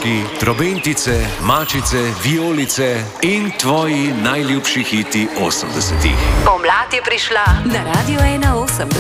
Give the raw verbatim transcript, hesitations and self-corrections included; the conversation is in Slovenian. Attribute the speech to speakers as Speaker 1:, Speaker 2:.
Speaker 1: moški, trobentice, mačice, vijolice in tvoji najljubši hiti osemdesetih.
Speaker 2: Pomlad je prišla na Radio ena osemdeset.